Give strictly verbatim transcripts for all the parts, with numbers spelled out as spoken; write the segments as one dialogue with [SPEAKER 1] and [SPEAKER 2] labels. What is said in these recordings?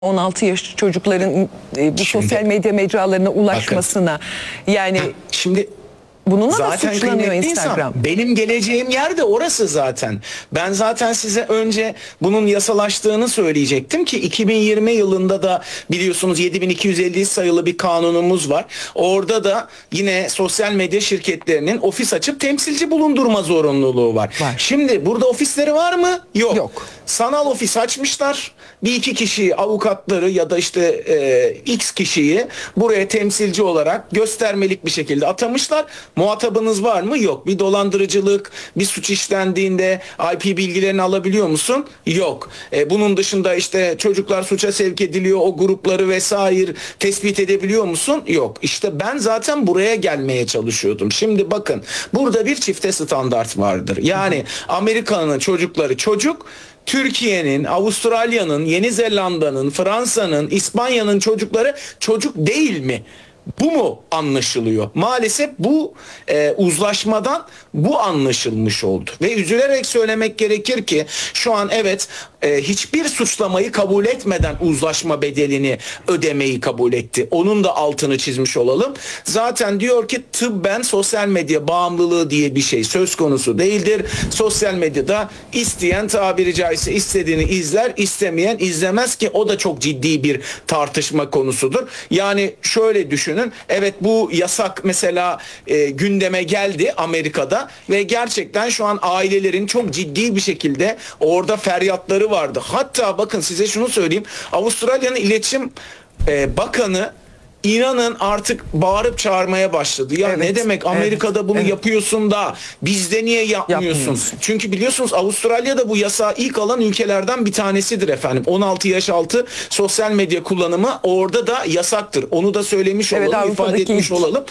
[SPEAKER 1] on altı yaş çocukların e, bu
[SPEAKER 2] Şimdi,
[SPEAKER 1] sosyal medya mecralarına ulaşmasına,
[SPEAKER 2] bakın,
[SPEAKER 1] yani
[SPEAKER 2] heh, şimdi
[SPEAKER 1] bununla da
[SPEAKER 2] zaten
[SPEAKER 1] suçlanıyor
[SPEAKER 2] kıymetli
[SPEAKER 1] Instagram.
[SPEAKER 2] insan. Benim geleceğim yer de orası zaten. Ben zaten size önce bunun yasalaştığını söyleyecektim ki iki bin yirmi yılında da biliyorsunuz yedi bin iki yüz elli sayılı bir kanunumuz var. Orada da yine sosyal medya şirketlerinin ofis açıp temsilci bulundurma zorunluluğu var.
[SPEAKER 1] Var.
[SPEAKER 2] Şimdi burada ofisleri var mı? Yok.
[SPEAKER 1] Yok.
[SPEAKER 2] Sanal ofis açmışlar. Bir iki kişiyi, avukatları ya da işte e, X kişiyi buraya temsilci olarak göstermelik bir şekilde atamışlar. Muhatabınız var mı? Yok. Bir dolandırıcılık, bir suç işlendiğinde I P bilgilerini alabiliyor musun? Yok. E, bunun dışında işte çocuklar suça sevk ediliyor, o grupları vesaire tespit edebiliyor musun? Yok. İşte ben zaten buraya gelmeye çalışıyordum. Şimdi bakın, burada bir çifte standart vardır. Yani Amerika'nın çocukları çocuk, Türkiye'nin, Avustralya'nın, Yeni Zelanda'nın, Fransa'nın, İspanya'nın çocukları çocuk değil mi? Bu mu anlaşılıyor? Maalesef bu e, uzlaşmadan bu anlaşılmış oldu. Ve üzülerek söylemek gerekir ki şu an evet e, hiçbir suçlamayı kabul etmeden uzlaşma bedelini ödemeyi kabul etti. Onun da altını çizmiş olalım. Zaten diyor ki tıbben sosyal medya bağımlılığı diye bir şey söz konusu değildir. Sosyal medyada isteyen tabiri caizse istediğini izler, istemeyen izlemez ki o da çok ciddi bir tartışma konusudur. Yani şöyle düşün. Evet, bu yasak mesela e, gündeme geldi Amerika'da ve gerçekten şu an ailelerin çok ciddi bir şekilde orada feryatları vardı. Hatta bakın size şunu söyleyeyim. Avustralya'nın iletişim e, bakanı İnanın artık bağırıp çağırmaya başladı. Ya
[SPEAKER 1] evet,
[SPEAKER 2] ne demek Amerika'da
[SPEAKER 1] evet,
[SPEAKER 2] bunu
[SPEAKER 1] evet.
[SPEAKER 2] yapıyorsun da bizde niye yapmıyorsun?
[SPEAKER 1] Yapmıyorsun.
[SPEAKER 2] Çünkü biliyorsunuz Avustralya'da bu yasağı ilk alan ülkelerden bir tanesidir efendim. on altı yaş altı sosyal medya kullanımı orada da yasaktır. Onu da söylemiş
[SPEAKER 1] Evet,
[SPEAKER 2] olalım, ifade
[SPEAKER 1] Avrupa'daki
[SPEAKER 2] etmiş
[SPEAKER 1] ilk.
[SPEAKER 2] olalım.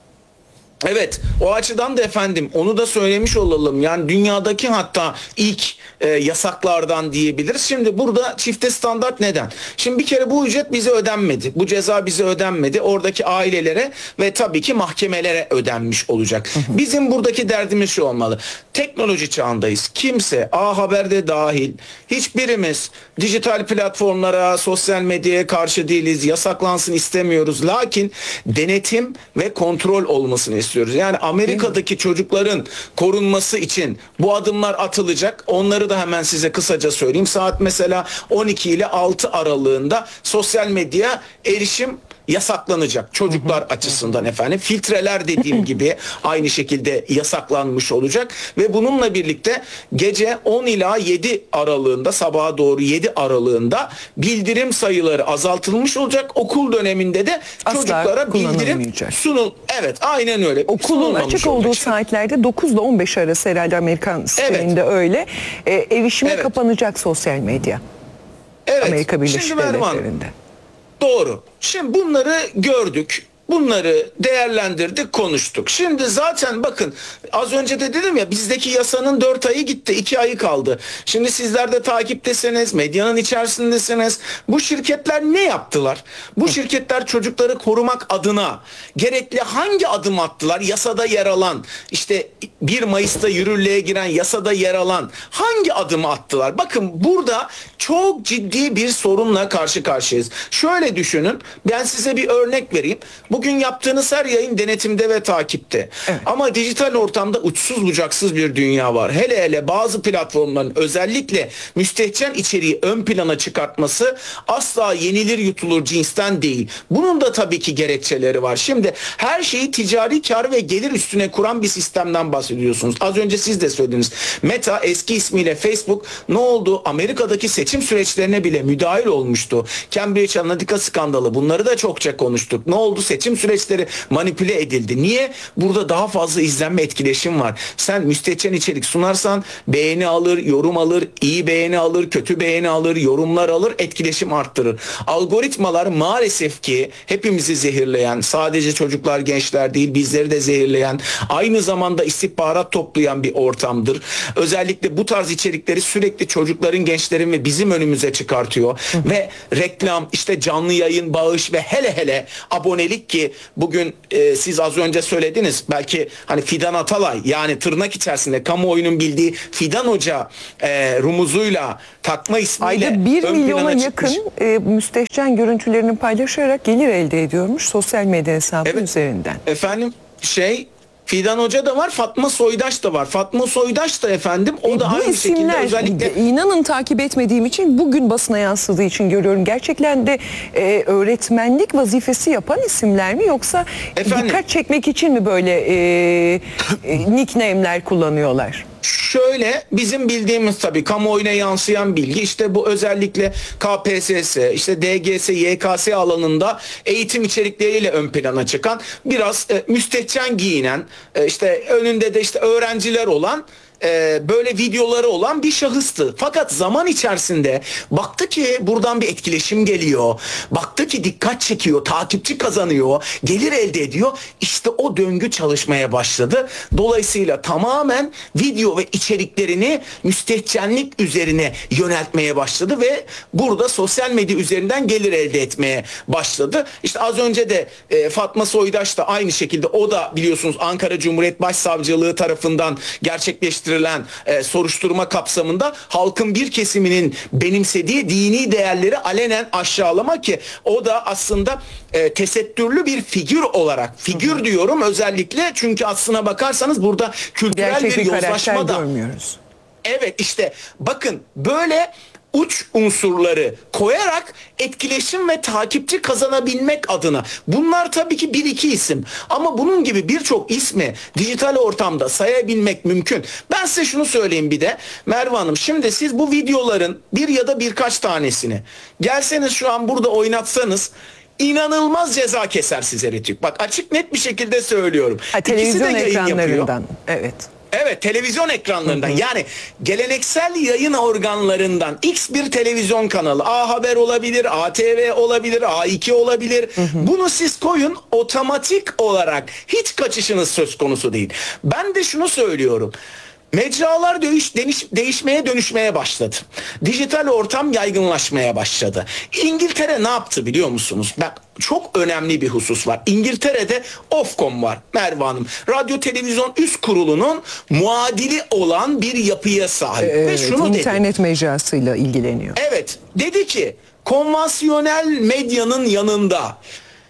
[SPEAKER 2] Evet, o açıdan da efendim onu da söylemiş olalım. Yani dünyadaki hatta ilk e, yasaklardan diyebiliriz. Şimdi burada çifte standart neden? Şimdi bir kere bu ücret bize ödenmedi. Bu ceza bize ödenmedi. Oradaki ailelere ve tabii ki mahkemelere ödenmiş olacak. Bizim buradaki derdimiz şu olmalı. Teknoloji çağındayız. Kimse, A Haber'de dahil, hiçbirimiz dijital platformlara, sosyal medyaya karşı değiliz. Yasaklansın istemiyoruz. Lakin denetim ve kontrol olmasını istiyoruz. Yani Amerika'daki çocukların korunması için bu adımlar atılacak. Onları da hemen size kısaca söyleyeyim. Saat mesela on iki ile altı aralığında sosyal medya erişim yasaklanacak çocuklar açısından efendim. Filtreler dediğim gibi aynı şekilde yasaklanmış olacak ve bununla birlikte gece on ila yedi aralığında, sabaha doğru yedi aralığında bildirim sayıları azaltılmış olacak. Okul döneminde de
[SPEAKER 1] Asla
[SPEAKER 2] çocuklara bildirim
[SPEAKER 1] kullanılmayacak.
[SPEAKER 2] sunul. Evet, aynen öyle.
[SPEAKER 1] Okulun
[SPEAKER 2] Sunulmamış
[SPEAKER 1] açık olduğu
[SPEAKER 2] olacak.
[SPEAKER 1] saatlerde dokuz ile on beş arası herhalde Amerikan sisteminde öyle. E, erişime
[SPEAKER 2] Evet.
[SPEAKER 1] kapanacak sosyal medya.
[SPEAKER 2] Evet.
[SPEAKER 1] Amerika Birleşik
[SPEAKER 2] Şimdi Merve Hanım,
[SPEAKER 1] Devletleri'nde.
[SPEAKER 2] doğru. Şimdi bunları gördük. Bunları değerlendirdik, konuştuk. Şimdi zaten bakın az önce de dedim ya, bizdeki yasanın dört ayı gitti, iki ayı kaldı. Şimdi sizler de takiptesiniz, medyanın içerisindesiniz. Bu şirketler ne yaptılar? Bu şirketler çocukları korumak adına gerekli hangi adım attılar? Yasada yer alan, işte bir Mayıs'ta yürürlüğe giren yasada yer alan hangi adımı attılar? Bakın burada çok ciddi bir sorunla karşı karşıyayız. Şöyle düşünün, ben size bir örnek vereyim. Bugün yaptığınız her yayın denetimde ve takipte.
[SPEAKER 1] Evet.
[SPEAKER 2] Ama dijital ortamda uçsuz bucaksız bir dünya var. Hele hele bazı platformların özellikle müstehcen içeriği ön plana çıkartması asla yenilir yutulur cinsten değil. Bunun da tabii ki gerekçeleri var. Şimdi her şeyi ticari kar ve gelir üstüne kuran bir sistemden bahsediyorsunuz. Az önce siz de söylediniz. Meta, eski ismiyle Facebook, ne oldu? Amerika'daki seçim süreçlerine bile müdahil olmuştu. Cambridge Analytica skandalı, bunları da çokça konuştuk. Ne oldu? Seçim süreçleri manipüle edildi. Niye? Burada daha fazla izlenme, etkileşim var. Sen müstehcen içerik sunarsan beğeni alır, yorum alır, iyi beğeni alır, kötü beğeni alır, yorumlar alır, etkileşim arttırır. Algoritmalar maalesef ki hepimizi zehirleyen, sadece çocuklar, gençler değil, bizleri de zehirleyen, aynı zamanda istihbarat toplayan bir ortamdır. Özellikle bu tarz içerikleri sürekli çocukların, gençlerin ve bizim önümüze çıkartıyor. Ve reklam, işte canlı yayın, bağış ve hele hele abonelik ki Belki bugün e, siz az önce söylediniz. Belki hani Fidan Atalay, yani tırnak içerisinde kamuoyunun bildiği Fidan Hoca e, rumuzuyla, takma ismiyle
[SPEAKER 1] ayda bir
[SPEAKER 2] ön
[SPEAKER 1] milyona
[SPEAKER 2] plana
[SPEAKER 1] yakın
[SPEAKER 2] çıkmış.
[SPEAKER 1] e, müstehcen görüntülerini paylaşarak gelir elde ediyormuş sosyal medya hesabı
[SPEAKER 2] Evet.
[SPEAKER 1] üzerinden.
[SPEAKER 2] Efendim şey Fidan Hoca da var, Fatma Soydaş da var. Fatma Soydaş da efendim o
[SPEAKER 1] E,
[SPEAKER 2] da
[SPEAKER 1] bu
[SPEAKER 2] aynı şekilde
[SPEAKER 1] isimler
[SPEAKER 2] özellikle
[SPEAKER 1] inanın takip etmediğim için bugün basına yansıdığı için görüyorum. Gerçekten de e, öğretmenlik vazifesi yapan isimler mi, yoksa
[SPEAKER 2] Efendim?
[SPEAKER 1] dikkat çekmek için mi böyle e, e, nickname'ler kullanıyorlar?
[SPEAKER 2] Şöyle, bizim bildiğimiz tabii kamuoyuna yansıyan bilgi işte bu, özellikle K P S S, işte D G S, Y K S alanında eğitim içerikleriyle ön plana çıkan, biraz e, müstehcen giyinen, e, işte önünde de işte öğrenciler olan, e, böyle videoları olan bir şahıstı. Fakat zaman içerisinde baktı ki buradan bir etkileşim geliyor. Baktı ki dikkat çekiyor, takipçi kazanıyor, gelir elde ediyor. İşte o döngü çalışmaya başladı. Dolayısıyla tamamen video ve içeriklerini müstehcenlik üzerine yöneltmeye başladı ve burada sosyal medya üzerinden gelir elde etmeye başladı. İşte az önce de e, Fatma Soydaş da aynı şekilde, o da biliyorsunuz Ankara Cumhuriyet Başsavcılığı tarafından gerçekleştirilen e, soruşturma kapsamında halkın bir kesiminin benimsediği dini değerleri alenen aşağılama, ki o da aslında e, tesettürlü bir figür olarak, figür diyorum özellikle çünkü aslına bakarsanız burada kültürel
[SPEAKER 1] Gerçek
[SPEAKER 2] bir
[SPEAKER 1] bir karakter
[SPEAKER 2] yozlaşma da.
[SPEAKER 1] görmüyoruz.
[SPEAKER 2] Evet, işte bakın böyle uç unsurları koyarak etkileşim ve takipçi kazanabilmek adına, bunlar tabii ki bir iki isim ama bunun gibi birçok ismi dijital ortamda sayabilmek mümkün. Ben size şunu söyleyeyim bir de Merve Hanım, şimdi siz bu videoların bir ya da birkaç tanesini gelseniz şu an burada oynatsanız inanılmaz ceza keser size Ritük. Bak, açık net bir şekilde söylüyorum.
[SPEAKER 1] Ha,
[SPEAKER 2] İkisi de
[SPEAKER 1] televizyon
[SPEAKER 2] yayın yapıyor.
[SPEAKER 1] ekranlarından. Evet.
[SPEAKER 2] Evet, televizyon ekranlarından, yani geleneksel yayın organlarından X bir televizyon kanalı, A Haber olabilir, A T V olabilir, A iki olabilir. Bunu siz koyun, otomatik olarak hiç kaçışınız söz konusu değil. Ben de şunu söylüyorum. Mecralar değiş, değiş, değişmeye dönüşmeye başladı. Dijital ortam yaygınlaşmaya başladı. İngiltere ne yaptı biliyor musunuz? Ben, çok önemli bir husus var. İngiltere'de Ofcom var Merve Hanım. Radyo Televizyon Üst Kurulu'nun muadili olan bir yapıya sahip.
[SPEAKER 1] Evet,
[SPEAKER 2] Ve şunu dedi.
[SPEAKER 1] internet mecrasıyla ilgileniyor.
[SPEAKER 2] Evet, dedi ki konvansiyonel medyanın yanında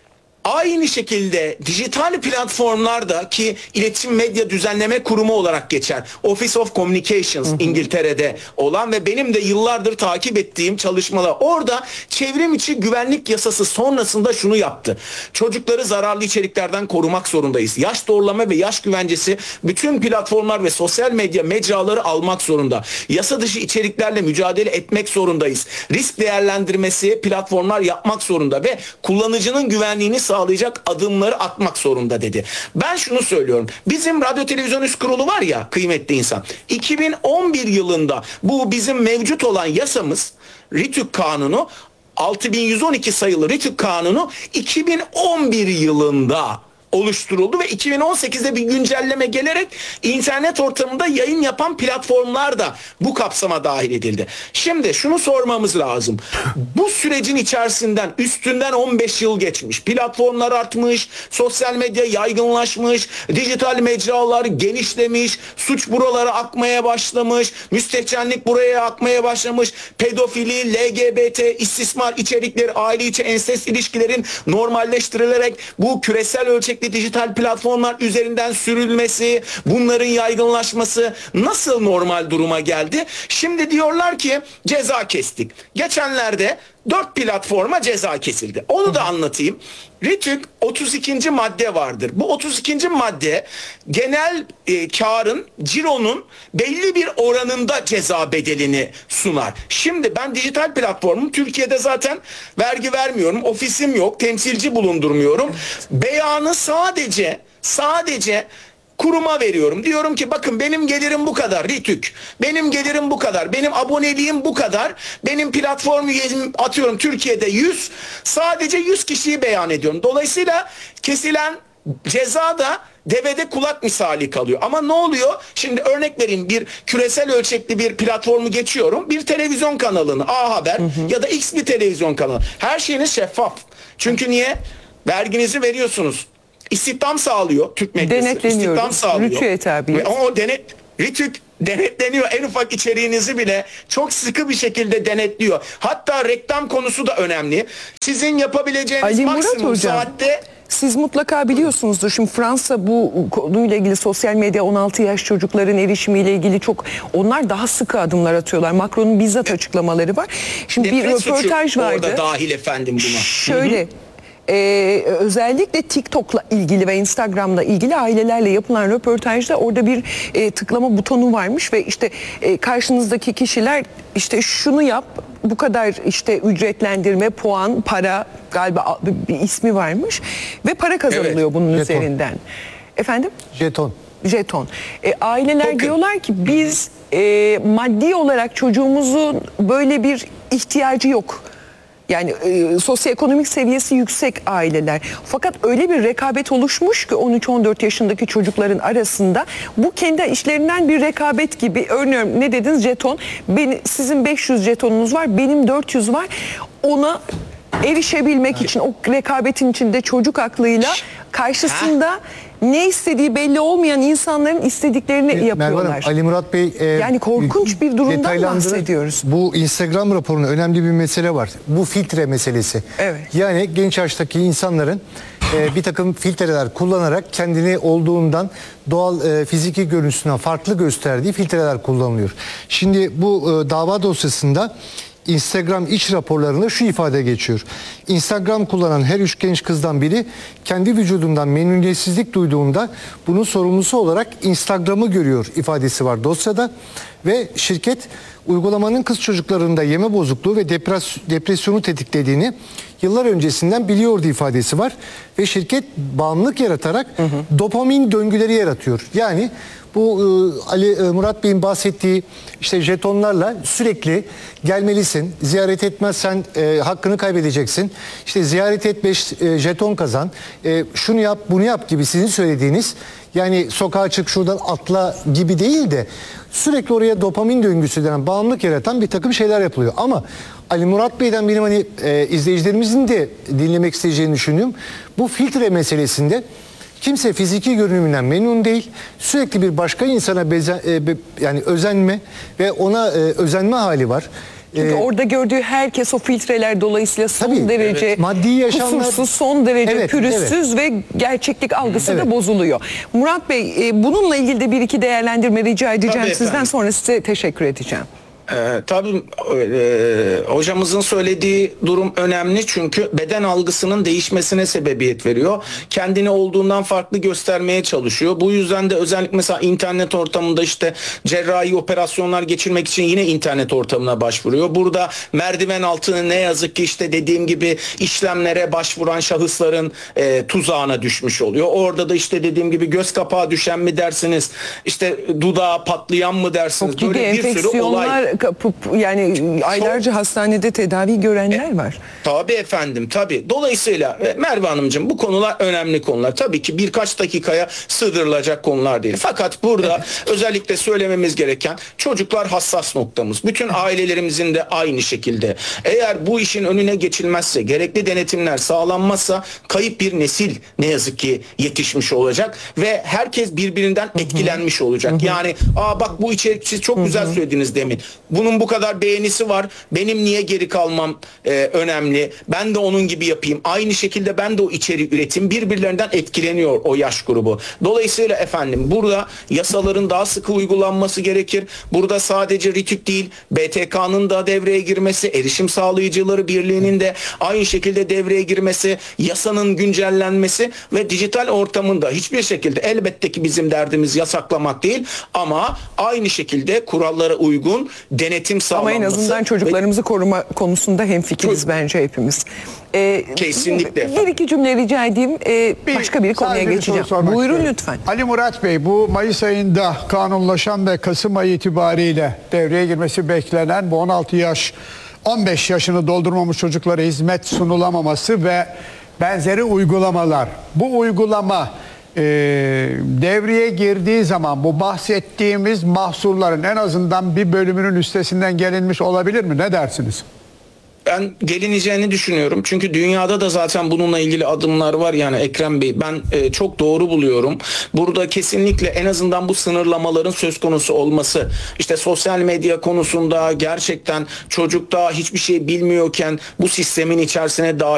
[SPEAKER 2] aynı şekilde dijital platformlarda, ki iletişim medya düzenleme kurumu olarak geçer, Office of Communications, İngiltere'de olan ve benim de yıllardır takip ettiğim çalışmalar, orada çevrim içi güvenlik yasası sonrasında şunu yaptı: çocukları zararlı içeriklerden korumak zorundayız. Yaş doğrulama ve yaş güvencesi bütün platformlar ve sosyal medya mecraları almak zorunda. Yasa dışı içeriklerle mücadele etmek zorundayız. Risk değerlendirmesi platformlar yapmak zorunda ve kullanıcının güvenliğini sağlayacak adımları atmak zorunda dedi. Ben şunu söylüyorum. Bizim Radyo Televizyon Üst Kurulu var ya kıymetli insan. iki bin on bir yılında bu bizim mevcut olan yasamız, RTÜK Kanunu, altı bin yüz on iki sayılı RTÜK Kanunu iki bin on bir yılında oluşturuldu ve iki bin on sekizde bir güncelleme gelerek internet ortamında yayın yapan platformlar da bu kapsama dahil edildi. Şimdi şunu sormamız lazım. Bu sürecin içerisinden üstünden on beş yıl geçmiş. Platformlar artmış, sosyal medya yaygınlaşmış, dijital mecralar genişlemiş, suç buralara akmaya başlamış, müstehcenlik buraya akmaya başlamış, pedofili, L G B T, istismar içerikleri, aile içi ensest ilişkilerin normalleştirilerek bu küresel ölçekli dijital platformlar üzerinden sürülmesi, bunların yaygınlaşması nasıl normal duruma geldi? Şimdi diyorlar ki ceza kestik. Geçenlerde dört platforma ceza kesildi. Onu da anlatayım. RTÜK otuz ikinci madde vardır. Bu otuz ikinci madde genel e, karın, cironun belli bir oranında ceza bedelini sunar. Şimdi ben dijital platformum, Türkiye'de zaten vergi vermiyorum, ofisim yok, temsilci bulundurmuyorum. Beyanı sadece sadece kuruma veriyorum. Diyorum ki bakın benim gelirim bu kadar RTÜK. Benim gelirim bu kadar. Benim aboneliğim bu kadar. Benim platform üyem atıyorum Türkiye'de yüz. Sadece yüz kişiyi beyan ediyorum. Dolayısıyla kesilen ceza da devede kulak misali kalıyor. Ama ne oluyor? Şimdi örnek vereyim, bir küresel ölçekli bir platformu geçiyorum. Bir televizyon kanalını, A Haber hı hı. ya da X bir televizyon kanalı. Her şeyiniz şeffaf. Çünkü niye? Verginizi veriyorsunuz. İstihdam sağlıyor Türk medyası.
[SPEAKER 1] Denetleniyoruz.
[SPEAKER 2] İstihdam sağlıyor.
[SPEAKER 1] Rütüye tabi.
[SPEAKER 2] Ve o denet Rütük denetleniyor. En ufak içeriğinizi bile çok sıkı bir şekilde denetliyor. Hatta reklam konusu da önemli. Sizin yapabileceğiniz
[SPEAKER 1] Ali Murat
[SPEAKER 2] maksimum
[SPEAKER 1] Hocam,
[SPEAKER 2] saatte
[SPEAKER 1] siz mutlaka biliyorsunuzdur. Şimdi Fransa bu konuyla ilgili sosyal medya on altı yaş çocukların erişimiyle ilgili çok onlar daha sıkı adımlar atıyorlar. Macron'un bizzat açıklamaları var. Şimdi bir
[SPEAKER 2] nefret suçu
[SPEAKER 1] röportaj vardı.
[SPEAKER 2] orada dahil efendim buna.
[SPEAKER 1] Şöyle Ee, özellikle TikTok'la ilgili ve Instagram'la ilgili ailelerle yapılan röportajda orada bir e, tıklama butonu varmış ve işte e, karşınızdaki kişiler işte şunu yap, bu kadar işte ücretlendirme, puan, para, galiba bir ismi varmış ve para kazanılıyor
[SPEAKER 2] Evet.
[SPEAKER 1] bunun
[SPEAKER 3] Jeton.
[SPEAKER 1] üzerinden. Efendim?
[SPEAKER 3] Jeton.
[SPEAKER 1] Jeton. E, aileler
[SPEAKER 2] Token.
[SPEAKER 1] diyorlar ki biz e, maddi olarak çocuğumuzun böyle bir ihtiyacı yok. Yani e, sosyoekonomik seviyesi yüksek aileler. Fakat öyle bir rekabet oluşmuş ki on üç on dört yaşındaki çocukların arasında bu kendi işlerinden bir rekabet gibi. Örneğin ne dediniz, jeton. Beni, sizin beş yüz jetonunuz var, benim dört yüz var. Ona erişebilmek için o rekabetin içinde çocuk aklıyla karşısında ne istediği belli olmayan insanların istediklerini
[SPEAKER 3] Merve Hanım,
[SPEAKER 1] yapıyorlar.
[SPEAKER 3] Ali Murat Bey e,
[SPEAKER 1] Yani korkunç bir durumdan
[SPEAKER 3] detaylandırır.
[SPEAKER 1] bahsediyoruz.
[SPEAKER 3] Bu Instagram raporunda önemli bir mesele var. Bu filtre meselesi.
[SPEAKER 1] Evet.
[SPEAKER 3] Yani genç yaştaki insanların e, bir takım filtreler kullanarak kendini olduğundan doğal e, fiziki görüntüsünden farklı gösterdiği filtreler kullanılıyor. Şimdi bu e, dava dosyasında Instagram iç raporlarında şu ifade geçiyor. Instagram kullanan her üç genç kızdan biri kendi vücudundan memnuniyetsizlik duyduğunda bunun sorumlusu olarak Instagram'ı görüyor ifadesi var dosyada. Ve şirket uygulamanın kız çocuklarında yeme bozukluğu ve depres depresyonu tetiklediğini yıllar öncesinden biliyordu ifadesi var. Ve şirket bağımlılık yaratarak hı hı. dopamin döngüleri yaratıyor. Yani bu e, Ali e, Murat Bey'in bahsettiği işte jetonlarla sürekli gelmelisin. Ziyaret etmezsen e, hakkını kaybedeceksin. İşte ziyaret et beş e, jeton kazan. E, şunu yap, bunu yap gibi sizin söylediğiniz, yani sokağa çık şuradan atla gibi değil de sürekli oraya dopamin döngüsü denen bağımlılık yaratan bir takım şeyler yapılıyor. Ama Ali Murat Bey'den benim hani e, izleyicilerimizin de dinlemek isteyeceğini düşündüğüm bu filtre meselesinde kimse fiziki görünümünden memnun değil. Sürekli bir başka insana beze, e, be, yani özenme ve ona e, özenme hali var.
[SPEAKER 1] Çünkü
[SPEAKER 3] Ee,
[SPEAKER 1] orada gördüğü herkes o filtreler dolayısıyla son
[SPEAKER 3] Tabii,
[SPEAKER 1] derece
[SPEAKER 3] evet. Maddi yaşamlar-
[SPEAKER 1] kusursuz, son derece
[SPEAKER 3] Evet,
[SPEAKER 1] pürüzsüz ve gerçeklik algısı
[SPEAKER 3] Evet.
[SPEAKER 1] da bozuluyor. Murat Bey, e, bununla ilgili de bir iki değerlendirme rica edeceğim
[SPEAKER 2] Tabii
[SPEAKER 1] sizden,
[SPEAKER 2] efendim.
[SPEAKER 1] sonra size teşekkür edeceğim.
[SPEAKER 2] Ee, tabii e, hocamızın söylediği durum önemli çünkü beden algısının değişmesine sebebiyet veriyor. Kendini olduğundan farklı göstermeye çalışıyor. Bu yüzden de özellikle mesela internet ortamında işte cerrahi operasyonlar geçirmek için yine internet ortamına başvuruyor. Burada merdiven altını ne yazık ki işte dediğim gibi işlemlere başvuran şahısların e, tuzağına düşmüş oluyor. Orada da işte dediğim gibi göz kapağı düşen mi dersiniz, işte dudağı patlayan mı dersiniz,
[SPEAKER 1] Çok ciddi
[SPEAKER 2] böyle bir sürü olay.
[SPEAKER 1] enfeksiyonlar kapıp yani aylarca hastanede tedavi görenler var.
[SPEAKER 2] Tabii efendim, tabii. Dolayısıyla e, Merve Hanımcığım, bu konular önemli konular. Tabii ki birkaç dakikaya sığdırılacak konular değil. Fakat burada özellikle söylememiz gereken, çocuklar hassas noktamız. Bütün ailelerimizin de aynı şekilde. Eğer bu işin önüne geçilmezse, gerekli denetimler sağlanmazsa kayıp bir nesil ne yazık ki yetişmiş olacak ve herkes birbirinden etkilenmiş olacak. Yani aa bak bu içerik, siz çok güzel söylediniz demin. Bunun bu kadar beğenisi var. Benim niye geri kalmam e, önemli. Ben de onun gibi yapayım. Aynı şekilde ben de o içerik üretim. Birbirlerinden etkileniyor o yaş grubu. Dolayısıyla efendim burada yasaların daha sıkı uygulanması gerekir. Burada sadece RİTÜK değil, B T K'nın da devreye girmesi, Erişim Sağlayıcıları Birliği'nin de aynı şekilde devreye girmesi, yasanın güncellenmesi ve dijital ortamında hiçbir şekilde, elbette ki bizim derdimiz yasaklamak değil ama aynı şekilde kurallara uygun denetim sağlanması.
[SPEAKER 1] Ama en azından çocuklarımızı koruma konusunda hemfikiriz
[SPEAKER 2] Çocuk-
[SPEAKER 1] bence hepimiz. Ee,
[SPEAKER 2] Kesinlikle.
[SPEAKER 1] Bir iki cümle rica edeyim. Ee, başka bir konuya
[SPEAKER 4] sadece bir
[SPEAKER 1] geçeceğim.
[SPEAKER 4] soru sormak
[SPEAKER 1] Buyurun
[SPEAKER 4] istiyorum.
[SPEAKER 1] lütfen.
[SPEAKER 4] Ali Murat Bey, bu Mayıs ayında kanunlaşan ve Kasım ayı itibariyle devreye girmesi beklenen bu on altı yaş on beş yaşını doldurmamış çocuklara hizmet sunulamaması ve benzeri uygulamalar. Bu uygulama e, devreye girdiği zaman bu bahsettiğimiz mahsurların en azından bir bölümünün üstesinden gelinmiş olabilir mi? Ne dersiniz?
[SPEAKER 2] ben gelineceğini düşünüyorum. Çünkü dünyada da zaten bununla ilgili adımlar var yani Ekrem Bey. Ben e, çok doğru buluyorum. Burada kesinlikle en azından bu sınırlamaların söz konusu olması. İşte sosyal medya konusunda gerçekten çocuk daha hiçbir şey bilmiyorken bu sistemin içerisine dahil